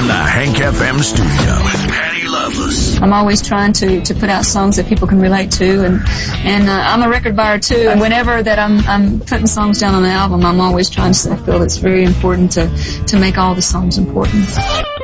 from the Hank FM studio with Patty Loveless. I'm always trying to put out songs that people can relate to, and I'm a record buyer too. And whenever that I'm putting songs down on the album, I'm always trying to feel it's very important to make all the songs important.